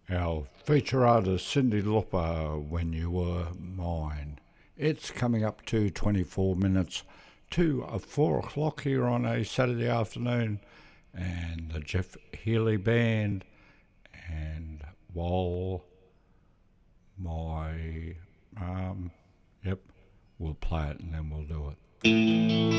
Our feature artist Cindy Lauper, When You Were Mine. It's coming up to 24 minutes to 4 o'clock here on a Saturday afternoon, and the Jeff Healey Band, and while my, yep, we'll play it and then we'll do it.